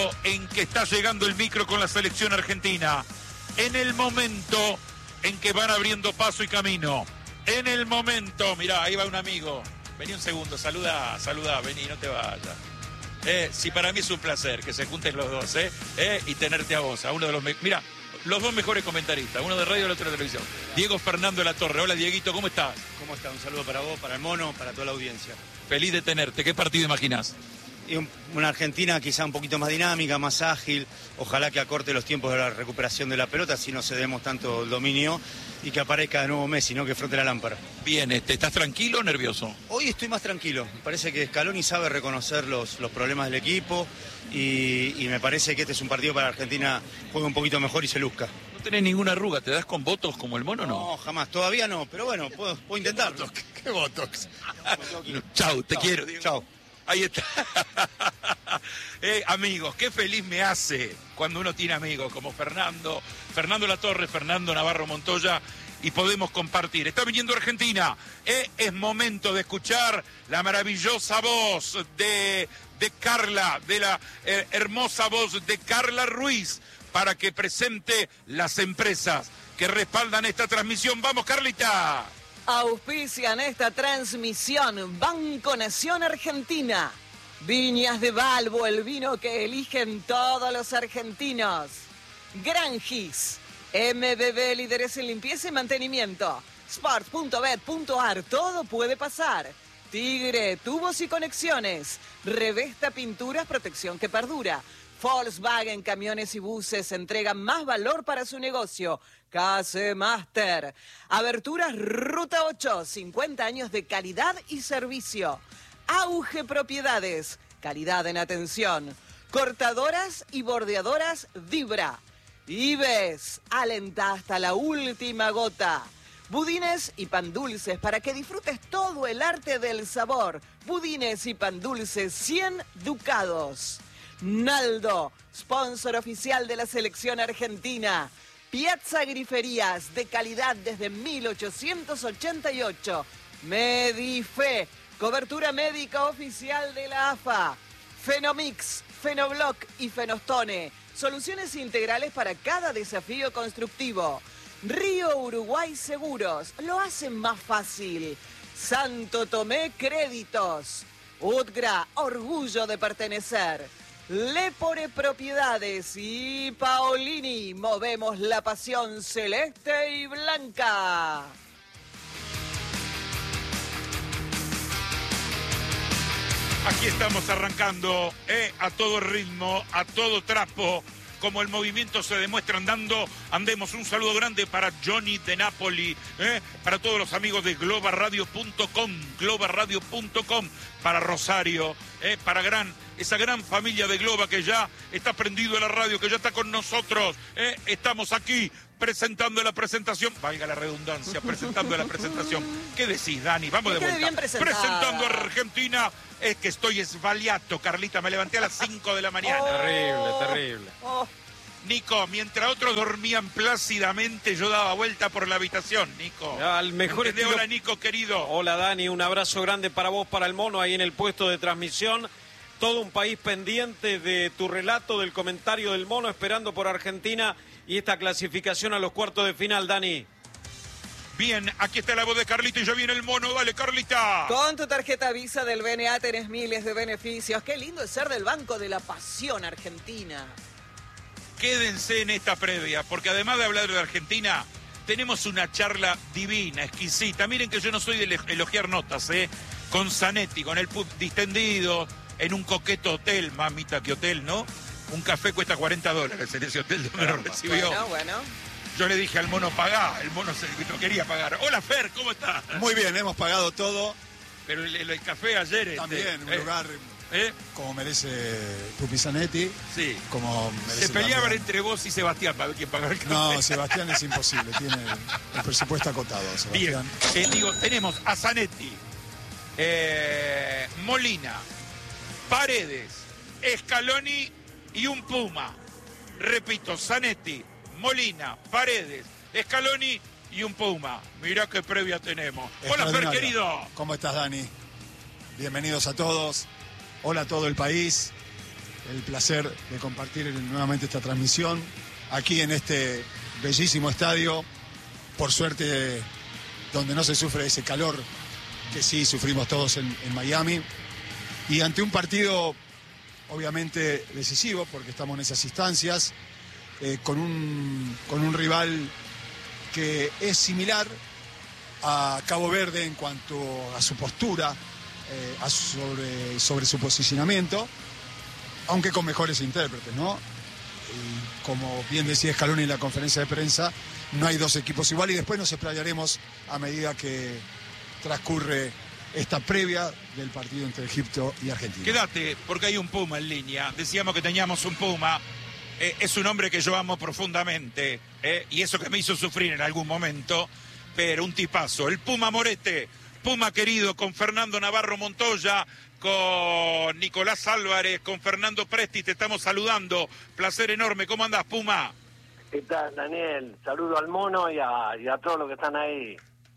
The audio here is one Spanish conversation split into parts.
En que está llegando el micro con la selección argentina, en el momento en que van abriendo paso y camino, en el momento, mirá, ahí va un amigo, vení un segundo, saluda, vení, no te vayas. Sí, para mí es un placer que se junten los dos, y tenerte a vos, a uno de los, mirá, los dos mejores comentaristas, uno de radio y el otro de televisión. Diego Fernando Latorre. Hola, Dieguito, ¿cómo estás? ¿Cómo estás? Un saludo para vos, para el Mono, para toda la audiencia. Feliz de tenerte. ¿Qué partido imaginás? Y una Argentina quizá un poquito más dinámica, más ágil, ojalá que acorte los tiempos de la recuperación de la pelota, así no cedemos tanto el dominio y que aparezca de nuevo Messi, ¿no? Que frote la lámpara. Bien, ¿estás tranquilo o nervioso? Hoy estoy más tranquilo, me parece que Scaloni sabe reconocer los problemas del equipo y me parece que este es un partido para Argentina juegue un poquito mejor y se luzca. No tenés ninguna arruga, ¿te das con votos como el Mono o no? No, jamás, todavía no, pero bueno, puedo intentarlo. ¿Qué votos? Chau, te quiero. Chau. Ahí está. Amigos, qué feliz me hace cuando uno tiene amigos como Fernando Latorre, Fernando Navarro Montoya, y podemos compartir. Está viniendo Argentina. Es momento de escuchar la maravillosa voz de Carla, de la hermosa voz de Carla Ruiz, para que presente las empresas que respaldan esta transmisión. ¡Vamos, Carlita! Auspician esta transmisión Banco Nación Argentina, Viñas de Balbo, el vino que eligen todos los argentinos, Gran Gis, MBB, líderes en limpieza y mantenimiento, Sport.bet.ar, todo puede pasar, Tigre, tubos y conexiones, Revesta Pinturas, protección que perdura, Volkswagen, camiones y buses entregan más valor para su negocio. KC Master. Aberturas Ruta 8, 50 años de calidad y servicio. Auge Propiedades, calidad en atención. Cortadoras y bordeadoras Vibra. Ives, alenta hasta la última gota. Budines y pan dulces para que disfrutes todo el arte del sabor. Budines y pan dulces, 100 ducados. Naldo, sponsor oficial de la selección argentina. Piazza Griferías, de calidad desde 1888. Medife, cobertura médica oficial de la AFA. Fenomix, Fenobloc y Fenostone, soluciones integrales para cada desafío constructivo. Río Uruguay Seguros, lo hacen más fácil. Santo Tomé Créditos. Utgra, orgullo de pertenecer. Lepore Propiedades y Paolini, movemos la pasión celeste y blanca. Aquí estamos arrancando, a todo ritmo, a todo trapo, como el movimiento se demuestra andando. Andemos, un saludo grande para Johnny de Napoli, para todos los amigos de globaradio.com, para Rosario, para esa gran familia de Globa que ya está prendido en la radio, que ya está con nosotros. Estamos aquí presentando la presentación, valga la redundancia, presentando la presentación. ¿Qué decís, Dani? Vamos de vuelta. Bien presentando a Argentina. Es que estoy esbaliato, Carlita, me levanté a las 5 de la mañana. Terrible. Nico, mientras otros dormían plácidamente, yo daba vuelta por la habitación, Nico. Al mejor estilo... Hola, Nico, querido. Hola, Dani, un abrazo grande para vos, para el Mono, ahí en el puesto de transmisión. Todo un país pendiente de tu relato, del comentario del Mono, esperando por Argentina y esta clasificación a los cuartos de final, Dani. Bien, aquí está la voz de Carlita y ya viene el Mono. Dale, Carlita. Con tu tarjeta Visa del BNA tenés miles de beneficios. Qué lindo es ser del Banco de la Pasión Argentina. Quédense en esta previa, porque además de hablar de Argentina, tenemos una charla divina, exquisita. Miren que yo no soy de elogiar notas, con Zanetti, con el pub distendido, en un coqueto hotel, mamita, que hotel, ¿no? Un café cuesta $40 en ese hotel donde lo recibió. Bueno. Yo le dije al Mono, pagá, el Mono no quería pagar. Hola, Fer, ¿cómo estás? Muy bien, hemos pagado todo. Pero el café ayer... También, un lugar como merece Pupi Zanetti. Sí. Como merece. Se peleaban también. entre vos y Sebastián para ver quién pagaba el café. No, Sebastián es imposible, tiene el presupuesto acotado, Sebastián. Bien, tenemos a Zanetti, Molina, Paredes, Scaloni y un Puma. Repito, Zanetti, Molina, Paredes, Scaloni y un Puma. Mirá qué previa tenemos. Hola, Fer, querido. ¿Cómo estás, Dani? Bienvenidos a todos. Hola a todo el país. el placer de compartir nuevamente esta transmisión aquí en este bellísimo estadio, por suerte donde no se sufre ese calor que sí sufrimos todos en Miami, y ante un partido obviamente decisivo, porque estamos en esas instancias, con un rival que es similar a Cabo Verde en cuanto a su postura, sobre su posicionamiento, aunque con mejores intérpretes, ¿no? Y como bien decía Scaloni en la conferencia de prensa, no hay dos equipos iguales, y después nos explayaremos a medida que transcurre esta previa del partido entre Egipto y Argentina. Quédate, porque hay un Puma en línea. Decíamos que teníamos un Puma. Es un hombre que yo amo profundamente, y eso que me hizo sufrir en algún momento, pero un tipazo. El Puma Morete, Puma querido, con Fernando Navarro Montoya, con Nicolás Álvarez, con Fernando Presti, te estamos saludando. Placer enorme. ¿Cómo andás, Puma? ¿Qué tal, Daniel? Saludo al mono y a todos los que están ahí.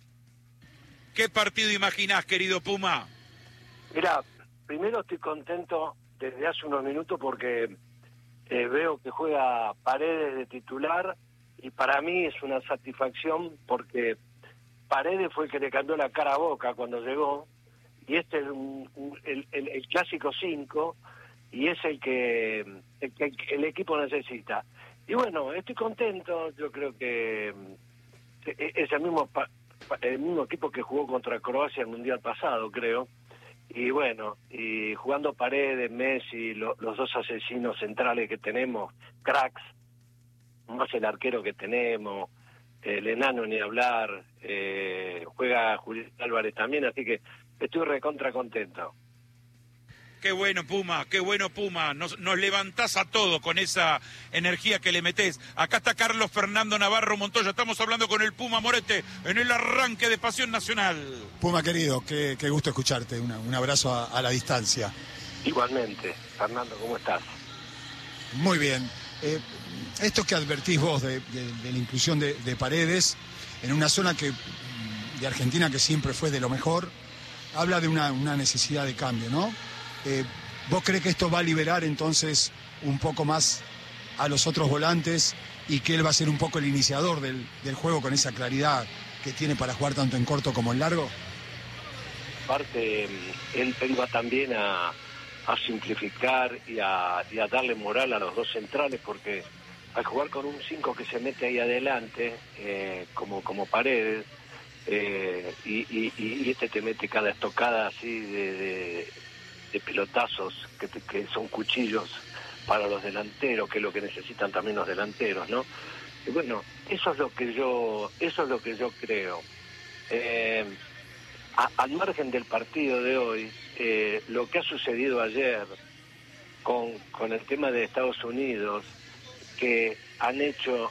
¿Qué partido imaginás, querido Puma? Mira, primero estoy contento desde hace unos minutos porque veo que juega Paredes de titular, y para mí es una satisfacción porque Paredes fue el que le cambió la cara a Boca cuando llegó, y este es el clásico 5, y es el que el equipo necesita. Y bueno, estoy contento. Yo creo que es el mismo equipo que jugó contra Croacia el Mundial pasado, creo. Y bueno, y jugando Paredes, Messi, los dos asesinos centrales que tenemos, cracks, más el arquero que tenemos, el enano ni hablar, juega Julián Álvarez también, así que estoy recontra contento. Qué bueno, Puma, qué bueno, Puma. Nos levantás a todo con esa energía que le metés. Acá está Carlos Fernando Navarro Montoya. Estamos hablando con el Puma Morete en el arranque de Pasión Nacional. Puma querido, qué gusto escucharte. Un abrazo a la distancia. Igualmente. Fernando, ¿cómo estás? Muy bien. Esto que advertís vos de la inclusión de Paredes en una zona de Argentina que siempre fue de lo mejor, habla de una necesidad de cambio, ¿no? ¿Vos crees que esto va a liberar entonces un poco más a los otros volantes y que él va a ser un poco el iniciador del juego con esa claridad que tiene para jugar tanto en corto como en largo? Aparte, él va también a simplificar y a darle moral a los dos centrales, porque al jugar con un 5 que se mete ahí adelante, como Paredes, y este te mete cada estocada así de pelotazos que son cuchillos para los delanteros, que es lo que necesitan también los delanteros, ¿no? Y bueno, eso es lo que yo creo. Al margen del partido de hoy, lo que ha sucedido ayer con el tema de Estados Unidos, que han hecho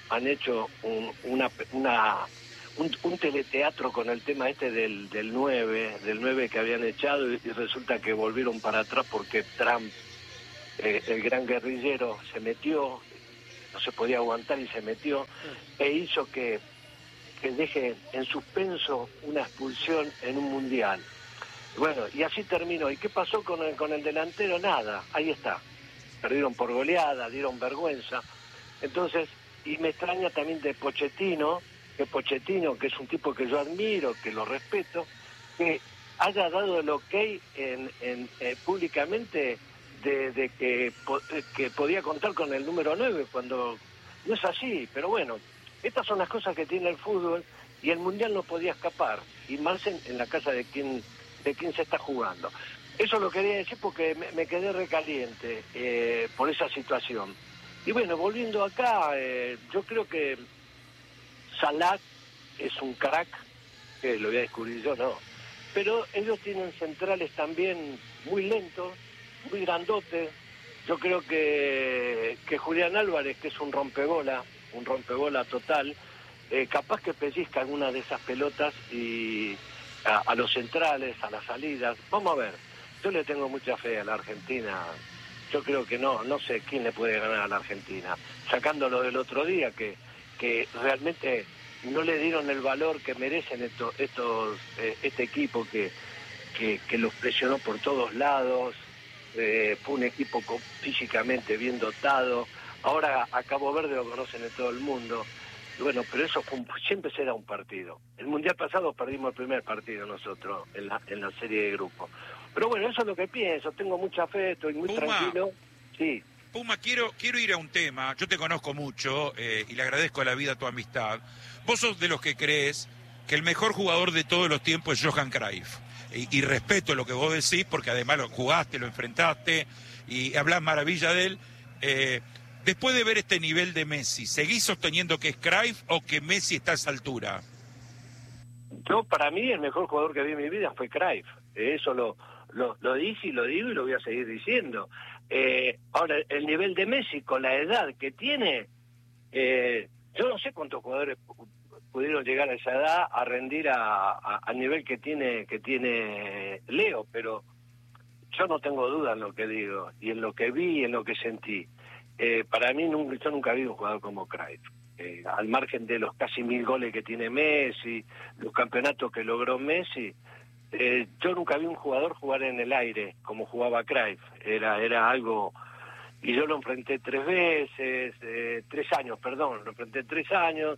un teleteatro con el tema este del 9 que habían echado, y resulta que volvieron para atrás porque Trump, el gran guerrillero, se metió, no se podía aguantar y se metió, e hizo que deje en suspenso una expulsión en un mundial. Bueno, y así terminó. ¿Y qué pasó con el delantero? Nada, ahí está. Perdieron por goleada, dieron vergüenza. Entonces, y me extraña también de Pochettino, que es un tipo que yo admiro, que lo respeto, que haya dado el ok públicamente de que podía contar con el número 9, cuando no es así. Pero bueno, estas son las cosas que tiene el fútbol, y el Mundial no podía escapar, y más en la casa de quien se está jugando. Eso lo quería decir porque me quedé recaliente por esa situación. Y bueno, volviendo acá, yo creo que Salah es un crack, que lo voy a descubrir yo, no. Pero ellos tienen centrales también muy lentos, muy grandotes. Yo creo que Julián Álvarez, que es un rompebola total, capaz que pellizca alguna de esas pelotas y a los centrales, a las salidas. Vamos a ver, yo le tengo mucha fe a la Argentina. Yo creo que no sé quién le puede ganar a la Argentina, sacándolo del otro día, que realmente no le dieron el valor que merecen este equipo que los presionó por todos lados, fue un equipo físicamente bien dotado. Ahora a Cabo Verde lo conocen en todo el mundo. Y bueno, pero eso siempre será un partido. El Mundial pasado perdimos el primer partido nosotros en la serie de grupo. Pero bueno, eso es lo que pienso. Tengo mucha fe, estoy muy tranquilo. Sí. Puma, quiero ir a un tema. Yo te conozco mucho y le agradezco a la vida tu amistad. Vos sos de los que crees que el mejor jugador de todos los tiempos es Johan Cruyff. Y respeto lo que vos decís porque además lo jugaste, lo enfrentaste y hablás maravilla de él. Después de ver este nivel de Messi, ¿seguís sosteniendo que es Cruyff o que Messi está a esa altura? Yo, para mí, el mejor jugador que vi en mi vida fue Cruyff. Eso lo dije y lo digo y lo voy a seguir diciendo. Ahora, el nivel de Messi con la edad que tiene, yo no sé cuántos jugadores pudieron llegar a esa edad a rendir al nivel que tiene Leo, pero yo no tengo duda en lo que digo, y en lo que vi y en lo que sentí. Para mí, yo nunca vi un jugador como Cruyff. Al margen de los casi 1000 goles que tiene Messi, los campeonatos que logró Messi, yo nunca vi un jugador jugar en el aire como jugaba Cruyff. Era algo... Y yo lo enfrenté 3 veces, 3 años, lo enfrenté 3 años,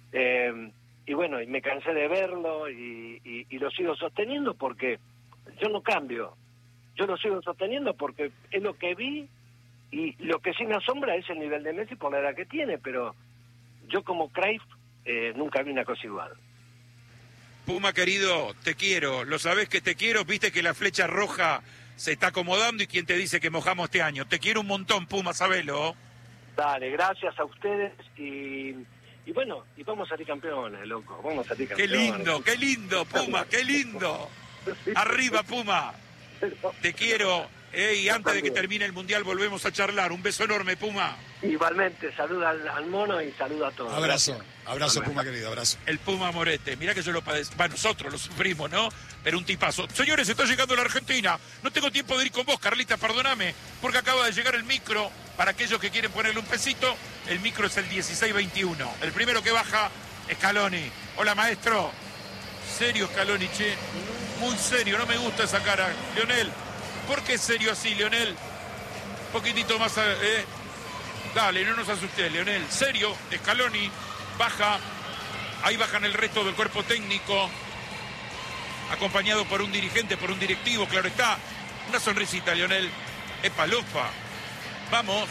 y bueno, y me cansé de verlo y lo sigo sosteniendo porque yo no cambio. Yo lo sigo sosteniendo porque es lo que vi y lo que sí me asombra es el nivel de Messi por la edad que tiene, pero yo como Cruyff nunca vi una cosa igual. Puma, querido, te quiero. Lo sabés que te quiero. Viste que la flecha roja se está acomodando y quién te dice que mojamos este año. Te quiero un montón, Puma, sabelo. Dale, gracias a ustedes y bueno, y vamos a salir campeones, loco. Vamos a salir campeones. Qué lindo, Puma, qué lindo. Arriba, Puma. Te quiero. Y antes de que termine el Mundial volvemos a charlar. Un beso enorme, Puma. Igualmente, saluda al mono y saluda a todos. Abrazo, Puma querido, abrazo. El Puma Morete, mirá que yo lo padezco, nosotros lo sufrimos, ¿no? Pero un tipazo. Señores, está llegando la Argentina. No tengo tiempo de ir con vos, Carlita, perdóname, porque acaba de llegar el micro. Para aquellos que quieren ponerle un pesito, el micro es el 1621. El primero que baja, Scaloni. Hola, maestro. Serio, Scaloni, che. Muy serio, no me gusta esa cara. Leonel, ¿por qué es serio así, Leonel? Un poquitito más... Dale, no nos asustes, Leonel. Serio, Scaloni baja. Ahí bajan el resto del cuerpo técnico. Acompañado por un dirigente, por un directivo, claro está. Una sonrisita, Leonel. Epa, lofa. Vamos.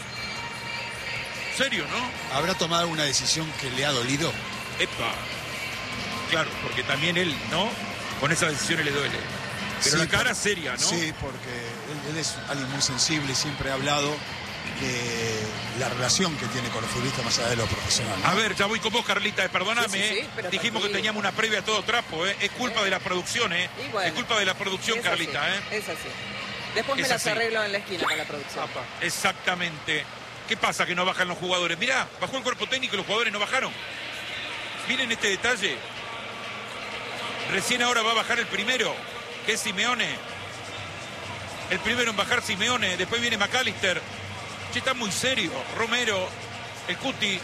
Serio, ¿no? ¿Habrá tomado una decisión que le ha dolido? Epa. Claro, porque también él, ¿no? Con esa decisión le duele. Pero sí, la cara seria, ¿no? Sí, porque él es alguien muy sensible y siempre ha hablado de la relación que tiene con los futbolistas más allá de lo profesional, ¿no? A ver, ya voy con vos, Carlita, perdóname. Sí, dijimos que teníamos una previa a todo trapo, ¿eh? Es culpa de la producción, ¿eh? Bueno, es culpa de la producción, Carlita, así, ¿eh? Es así. Después me las arreglo en la esquina con la producción. Exactamente. ¿Qué pasa que no bajan los jugadores? Mirá, bajó el cuerpo técnico y los jugadores no bajaron. Miren este detalle. Recién ahora va a bajar el primero, que es Simeone. El primero en bajar Simeone, después viene McAllister. Che, está muy serio. Romero, el Cuti.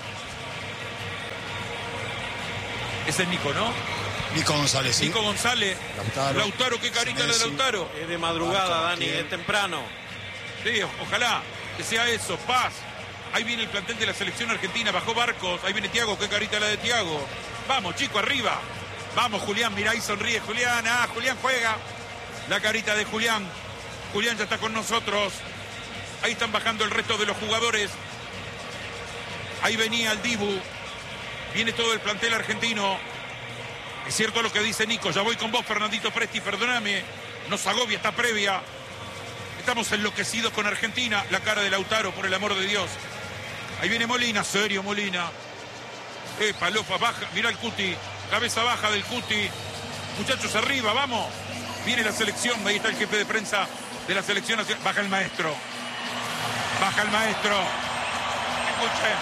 Ese es Nico, ¿no? Nico González, sí. Nico González. Lautaro, qué carita la de Lautaro. Es de madrugada, Dani, es temprano. Sí, ojalá que sea eso. Paz. Ahí viene el plantel de la selección argentina. Bajó Barcos. Ahí viene Thiago, qué carita la de Thiago. Vamos, chico, arriba. Vamos, Julián, mirá, ahí sonríe Julián. Ah, Julián juega. La carita de Julián. Julián ya está con nosotros. Ahí están bajando el resto de los jugadores. Ahí venía el Dibu. Viene todo el plantel argentino. Es cierto lo que dice Nico. Ya voy con vos, Fernandito Presti, perdóname. Nos agobia esta previa. Estamos enloquecidos con Argentina. La cara de Lautaro, por el amor de Dios. Ahí viene Molina, serio Molina. Palofa, baja. Mirá el Cuti. Cabeza baja del Cuti. Muchachos, arriba, vamos. Viene la selección. Ahí está el jefe de prensa de la selección nacional. Baja el maestro. Baja el maestro. Escuchen.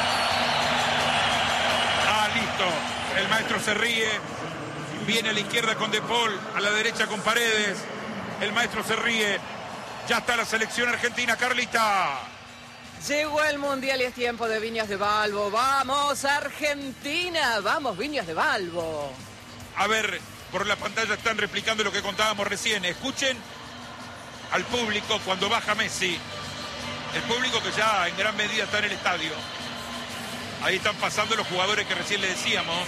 Ah, listo. El maestro se ríe. Viene a la izquierda con De Paul. A la derecha con Paredes. El maestro se ríe. Ya está la selección argentina, Carlita. Llegó el Mundial y es tiempo de Viñas de Balbo. ¡Vamos, Argentina! ¡Vamos, Viñas de Balbo! A ver, por la pantalla están replicando lo que contábamos recién. Escuchen al público cuando baja Messi. El público que ya en gran medida está en el estadio. Ahí están pasando los jugadores que recién le decíamos.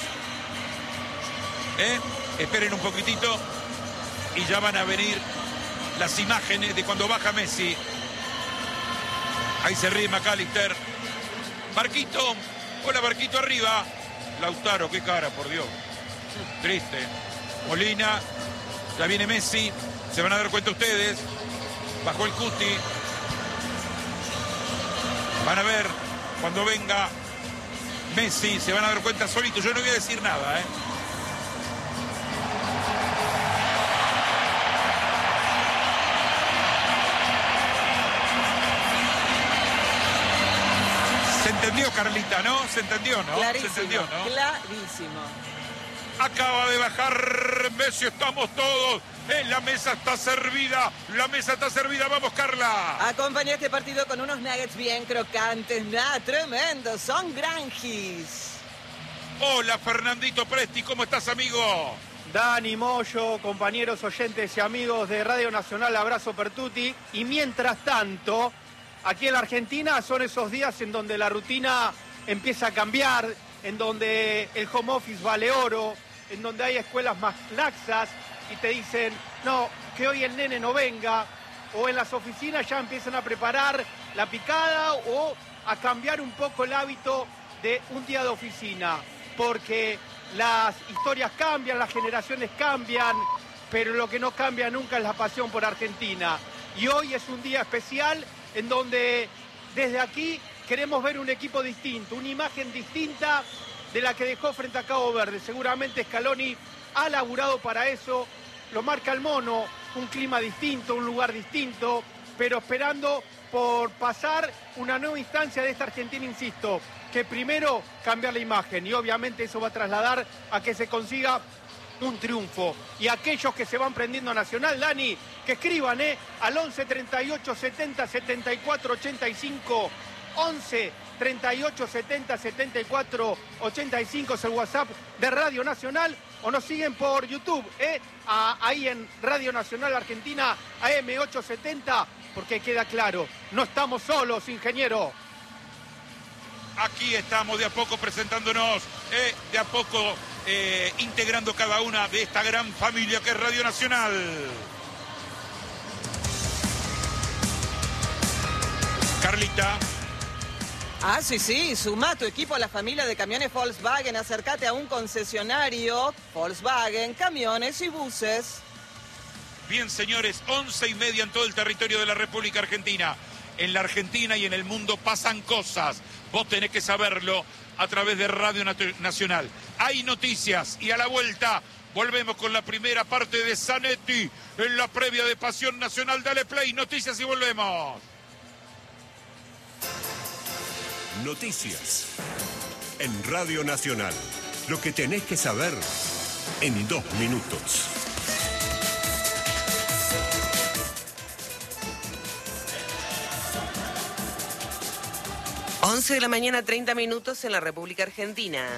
Esperen un poquitito y ya van a venir las imágenes de cuando baja Messi. Ahí se ríe McAllister. Barquito. Hola, Barquito arriba. Lautaro, qué cara, por Dios. Triste. Molina. Ya viene Messi. Se van a dar cuenta ustedes. Bajó el Cuti. Van a ver cuando venga Messi. Se van a dar cuenta solito. Yo no voy a decir nada, ¿Se entendió, Carlita, no? ¿Se entendió, no? Clarísimo, ¿Se entendió, no? clarísimo. Acaba de bajar Messi, estamos todos. La mesa está servida. La mesa está servida. Vamos, Carla. Acompañé este partido con unos nuggets bien crocantes. Nada, tremendos. Son granjis. Hola, Fernandito Presti. ¿Cómo estás, amigo? Dani, Moyo, compañeros oyentes y amigos de Radio Nacional, abrazo per tutti. Y mientras tanto, aquí en la Argentina son esos días en donde la rutina empieza a cambiar, en donde el home office vale oro, en donde hay escuelas más laxas y te dicen, no, que hoy el nene no venga, o en las oficinas ya empiezan a preparar la picada o a cambiar un poco el hábito de un día de oficina, porque las historias cambian, las generaciones cambian, pero lo que no cambia nunca es la pasión por Argentina. Y hoy es un día especial en donde desde aquí queremos ver un equipo distinto, una imagen distinta de la que dejó frente a Cabo Verde. Seguramente Scaloni ha laburado para eso, lo marca el mono, un clima distinto, un lugar distinto, pero esperando por pasar una nueva instancia de esta Argentina, insisto, que primero cambiar la imagen y obviamente eso va a trasladar a que se consiga un triunfo. Y aquellos que se van prendiendo a Nacional, Dani, que escriban al 11 38 70 74 85, 11 38 70 74 85 es el WhatsApp de Radio Nacional, o nos siguen por YouTube, ahí en Radio Nacional Argentina AM870, porque queda claro, no estamos solos, ingeniero. Aquí estamos de a poco presentándonos, de a poco integrando cada una de esta gran familia que es Radio Nacional. Carlita. Ah, sí, suma tu equipo a la familia de camiones Volkswagen, acércate a un concesionario Volkswagen, camiones y buses. Bien, señores, 11:30 en todo el territorio de la República Argentina. En la Argentina y en el mundo pasan cosas. Vos tenés que saberlo a través de Radio Nacional. Hay noticias y a la vuelta volvemos con la primera parte de Zanetti en la previa de Pasión Nacional. Dale play, noticias y volvemos. Noticias en Radio Nacional. Lo que tenés que saber en 2 minutos. Once de la mañana, 30 minutos en la República Argentina.